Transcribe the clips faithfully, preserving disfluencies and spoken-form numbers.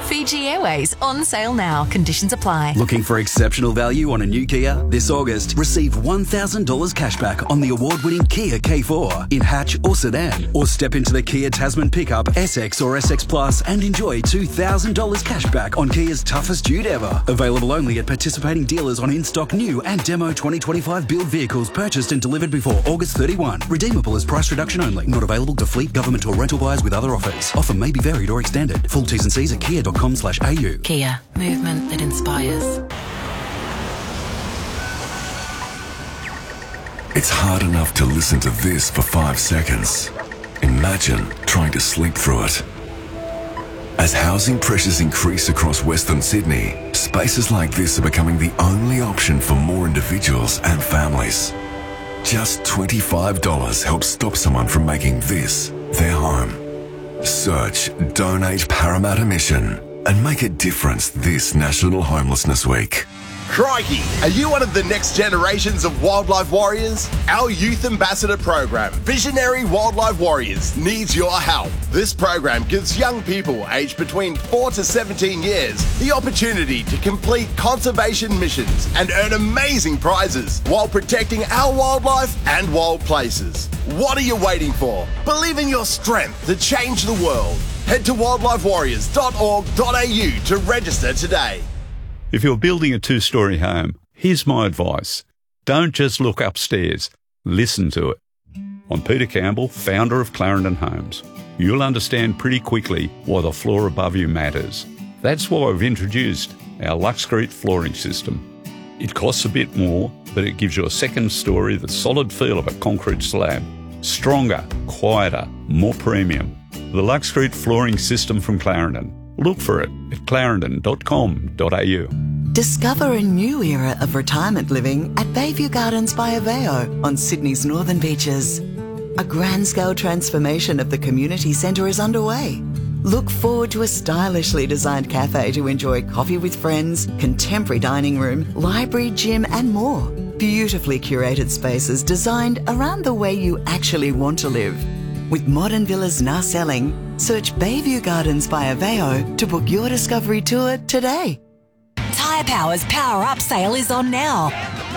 Fiji Airways on sale now. Conditions apply. Looking for exceptional value on a new Kia? This August, receive one thousand dollars cashback on the award-winning Kia K four in hatch or sedan. Or step into the Kia Tasman pickup, S X or S X Plus and enjoy two thousand dollars cashback on Kia's toughest dude ever. Available only at participating dealers on in-stock new and demo twenty twenty-five build vehicles purchased and delivered before August thirty-first. Redeemable as price reduction only. Not available to fleet, government or rental buyers with other offers. Offer may be varied or extended. Full T's and C's at kia dot com slash a u. Kia. Movement that inspires. It's hard enough to listen to this for five seconds. Imagine trying to sleep through it. As housing pressures increase across Western Sydney, spaces like this are becoming the only option for more individuals and families. Just twenty-five dollars helps stop someone from making this their home. Search Donate Parramatta Mission and make a difference this National Homelessness Week. Crikey, are you one of the next generations of wildlife warriors? Our Youth Ambassador program, Visionary Wildlife Warriors, needs your help. This program gives young people aged between four to seventeen years the opportunity to complete conservation missions and earn amazing prizes while protecting our wildlife and wild places. What are you waiting for? Believe in your strength to change the world. Head to wildlife warriors dot org dot a u to register today. If you're building a two-storey home, here's my advice. Don't just look upstairs. Listen to it. I'm Peter Campbell, founder of Clarendon Homes. You'll understand pretty quickly why the floor above you matters. That's why we've introduced our Luxcrete flooring system. It costs a bit more, but it gives you a second story, the solid feel of a concrete slab. Stronger, quieter, more premium. The Luxcrete flooring system from Clarendon. Look for it at clarendon dot com dot a u. Discover a new era of retirement living at Bayview Gardens by Aveo on Sydney's northern beaches. A grand-scale transformation of the community centre is underway. Look forward to a stylishly designed cafe to enjoy coffee with friends, contemporary dining room, library, gym and more. Beautifully curated spaces designed around the way you actually want to live. With modern villas now selling, search Bayview Gardens by Aveo to book your discovery tour today. Tyre Power's Power Up sale is on now.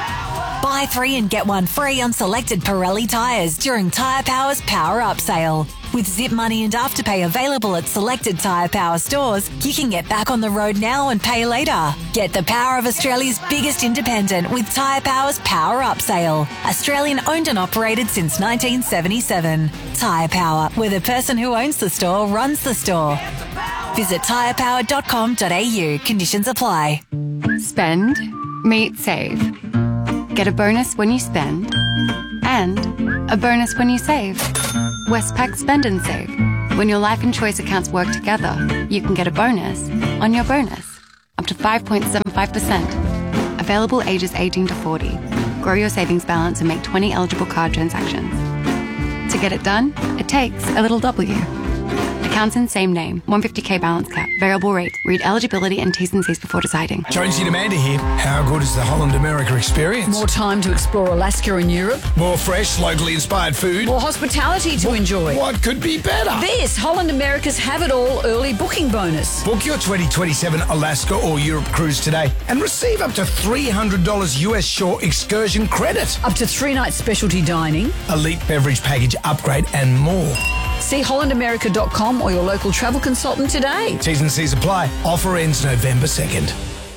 Buy three and get one free on selected Pirelli tyres during Tyre Power's Power Up sale. With Zip Money and Afterpay available at selected Tyre Power stores, you can get back on the road now and pay later. Get the power of Australia's biggest independent with Tyre Power's Power Up sale. Australian owned and operated since nineteen seventy-seven. Tyre Power, where the person who owns the store runs the store. Visit tyre power dot com dot a u. Conditions apply. Spend, meet, save. Get a bonus when you spend and a bonus when you save. Westpac Spend and Save. When your life and choice accounts work together, you can get a bonus on your bonus. Up to five point seven five percent. Available ages eighteen to forty. Grow your savings balance and make twenty eligible card transactions. To get it done, it takes a little W. Accounts in same name. one hundred fifty k balance cap. Variable rate. Read eligibility and T's and C's before deciding. Jonesy and Amanda here. How good is the Holland America experience? More time to explore Alaska and Europe. More fresh, locally inspired food. More hospitality to what, enjoy. What could be better? This Holland America's Have It All early booking bonus. Book your twenty twenty-seven Alaska or Europe cruise today and receive up to three hundred dollars U S shore excursion credit. Up to three nights specialty dining. Elite beverage package upgrade and more. See holland america dot com or your local travel consultant today. T's and C's apply. Offer ends November second.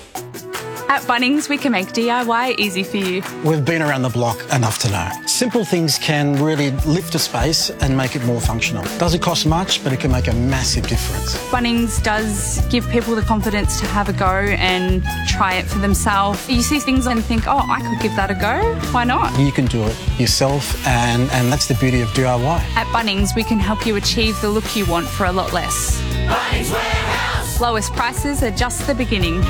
At Bunnings, we can make D I Y easy for you. We've been around the block enough to know. Simple things can really lift a space and make it more functional. Doesn't cost much, but it can make a massive difference. Bunnings does give people the confidence to have a go and try it for themselves. You see things and think, oh, I could give that a go. Why not? You can do it yourself, and, and that's the beauty of D I Y. At Bunnings, we can help you achieve the look you want for a lot less. Bunnings Warehouse! Lowest prices are just the beginning.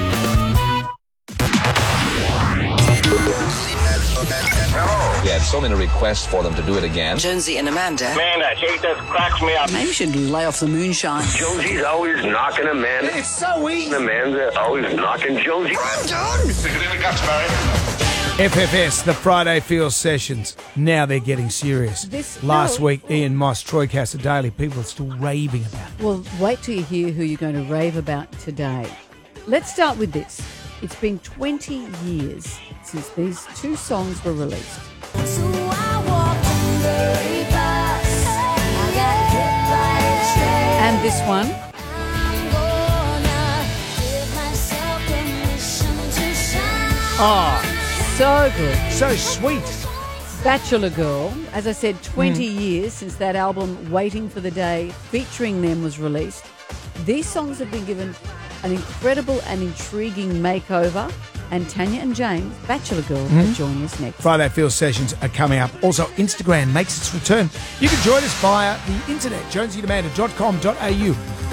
We had so many requests for them to do it again. Jonesy and Amanda. Man, that chick just cracks me up. Maybe you should lay off the moonshine. Jonesy's always knocking Amanda. It's so easy. Amanda always knocking Jonesy. I'm done. Stick it in the guts, Barry. F F S, the Friday Field Sessions. Now they're getting serious. This- Last no. week, Ian Moss, Troy Cassadaly, people are still raving about it. Well, wait till you hear who you're going to rave about today. Let's start with this. It's been twenty years since these two songs were released. And this one. Oh, so good. So sweet. Bachelor Girl. As I said, twenty years since that album, Waiting for the Day, featuring them was released. These songs have been given an incredible and intriguing makeover. And Tanya and James, Bachelor Girl, Mhm. will join us next. Friday Field Sessions are coming up. Also, Instagram makes its return. You can join us via the internet, jonesy demander dot com dot a u.